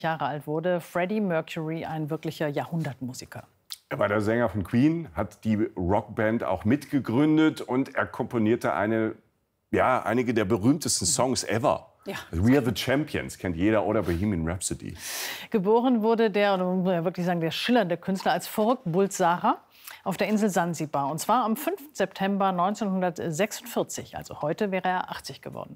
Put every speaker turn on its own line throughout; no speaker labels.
Jahre alt wurde. Freddie Mercury, ein wirklicher Jahrhundertmusiker.
Er war der Sänger von Queen, hat die Rockband auch mitgegründet und er komponierte einige der berühmtesten Songs ever.
Ja.
We Are the Champions kennt jeder oder Bohemian Rhapsody.
Geboren wurde der, oder muss man wirklich sagen, der schillernde Künstler als Farrokh Bulsara auf der Insel Sansibar. Und zwar am 5. September 1946. Also heute wäre er 80 geworden.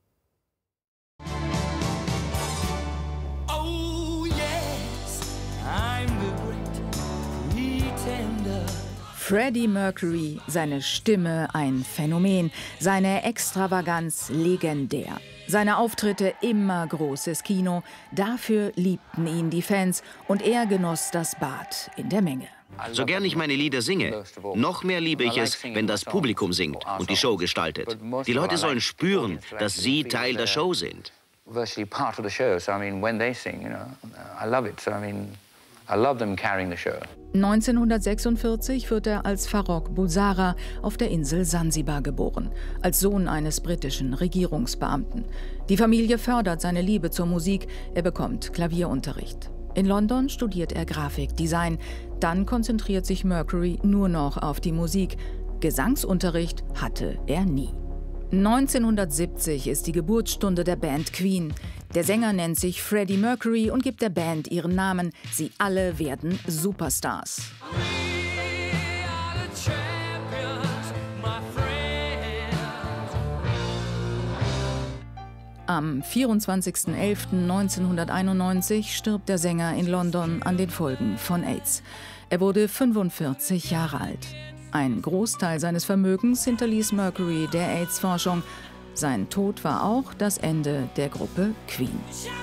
Freddie Mercury, seine Stimme ein Phänomen, seine Extravaganz legendär. Seine Auftritte immer großes Kino, dafür liebten ihn die Fans und er genoss das Bad in der Menge.
So gern ich meine Lieder singe, noch mehr liebe ich es, wenn das Publikum singt und die Show gestaltet. Die Leute sollen spüren, dass sie Teil der Show sind.
1946 wird er als Farrokh Bulsara auf der Insel Sansibar geboren, als Sohn eines britischen Regierungsbeamten. Die Familie fördert seine Liebe zur Musik, er bekommt Klavierunterricht. In London studiert er Grafikdesign, dann konzentriert sich Mercury nur noch auf die Musik. Gesangsunterricht hatte er nie. 1970 ist die Geburtsstunde der Band Queen. Der Sänger nennt sich Freddie Mercury und gibt der Band ihren Namen. Sie alle werden Superstars. Am 24.11.1991 stirbt der Sänger in London an den Folgen von AIDS. Er wurde 45 Jahre alt. Ein Großteil seines Vermögens hinterließ Mercury der AIDS-Forschung. Sein Tod war auch das Ende der Gruppe Queen.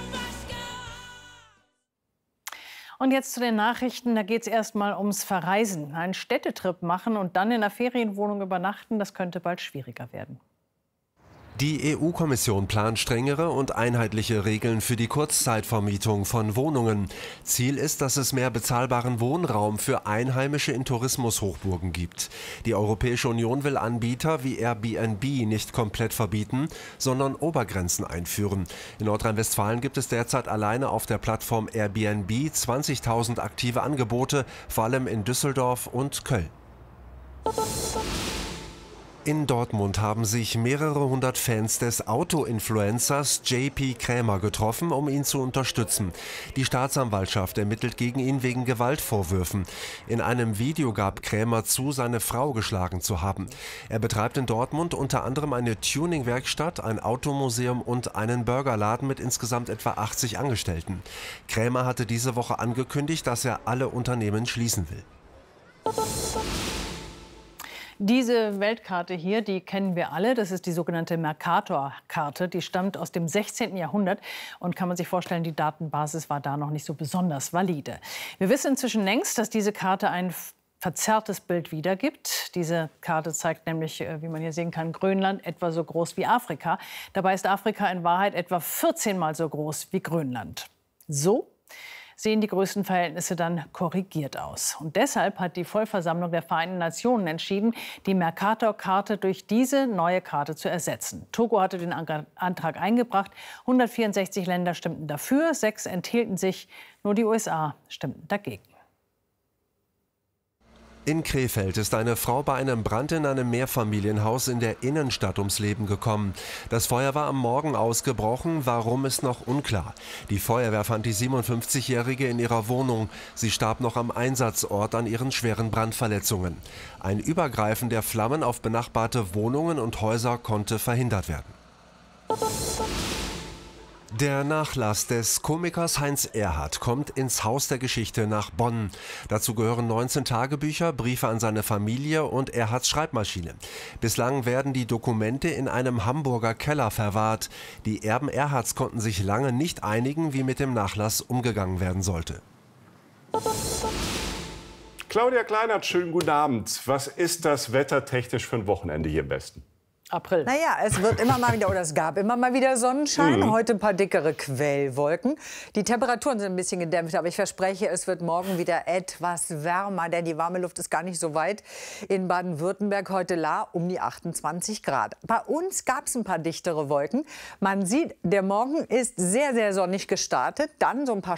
Und jetzt zu den Nachrichten. Da geht es erst mal ums Verreisen. Einen Städtetrip machen und dann in einer Ferienwohnung übernachten, das könnte bald schwieriger werden.
Die EU-Kommission plant strengere und einheitliche Regeln für die Kurzzeitvermietung von Wohnungen. Ziel ist, dass es mehr bezahlbaren Wohnraum für Einheimische in Tourismushochburgen gibt. Die Europäische Union will Anbieter wie Airbnb nicht komplett verbieten, sondern Obergrenzen einführen. In Nordrhein-Westfalen gibt es derzeit alleine auf der Plattform Airbnb 20.000 aktive Angebote, vor allem in Düsseldorf und Köln. In Dortmund haben sich mehrere hundert Fans des Auto-Influencers JP Krämer getroffen, um ihn zu unterstützen. Die Staatsanwaltschaft ermittelt gegen ihn wegen Gewaltvorwürfen. In einem Video gab Krämer zu, seine Frau geschlagen zu haben. Er betreibt in Dortmund unter anderem eine Tuning-Werkstatt, ein Automuseum und einen Burgerladen mit insgesamt etwa 80 Angestellten. Krämer hatte diese Woche angekündigt, dass er alle Unternehmen schließen will.
Diese Weltkarte hier, die kennen wir alle. Das ist die sogenannte Mercator-Karte. Die stammt aus dem 16. Jahrhundert. Und kann man sich vorstellen, die Datenbasis war da noch nicht so besonders valide. Wir wissen inzwischen längst, dass diese Karte ein verzerrtes Bild wiedergibt. Diese Karte zeigt nämlich, wie man hier sehen kann, Grönland etwa so groß wie Afrika. Dabei ist Afrika in Wahrheit etwa 14-mal so groß wie Grönland. So sehen die größten Verhältnisse dann korrigiert aus. Und deshalb hat die Vollversammlung der Vereinten Nationen entschieden, die Mercator-Karte durch diese neue Karte zu ersetzen. Togo hatte den Antrag eingebracht. 164 Länder stimmten dafür, 6 enthielten sich. Nur die USA stimmten dagegen.
In Krefeld ist eine Frau bei einem Brand in einem Mehrfamilienhaus in der Innenstadt ums Leben gekommen. Das Feuer war am Morgen ausgebrochen, warum ist noch unklar. Die Feuerwehr fand die 57-Jährige in ihrer Wohnung. Sie starb noch am Einsatzort an ihren schweren Brandverletzungen. Ein Übergreifen der Flammen auf benachbarte Wohnungen und Häuser konnte verhindert werden. Der Nachlass des Komikers Heinz Erhardt kommt ins Haus der Geschichte nach Bonn. Dazu gehören 19 Tagebücher, Briefe an seine Familie und Erhardts Schreibmaschine. Bislang werden die Dokumente in einem Hamburger Keller verwahrt. Die Erben Erhardts konnten sich lange nicht einigen, wie mit dem Nachlass umgegangen werden sollte.
Claudia Kleinert, schönen guten Abend. Was ist das wettertechnisch für ein Wochenende hier im Westen?
April.
Naja, es wird immer mal wieder, oder es gab immer mal wieder Sonnenschein. Heute ein paar dickere Quellwolken. Die Temperaturen sind ein bisschen gedämpft, aber ich verspreche, es wird morgen wieder etwas wärmer, denn die warme Luft ist gar nicht so weit. In Baden-Württemberg heute um die 28 Grad. Bei uns gab es ein paar dichtere Wolken. Man sieht, der Morgen ist sehr, sehr sonnig gestartet. Dann so ein paar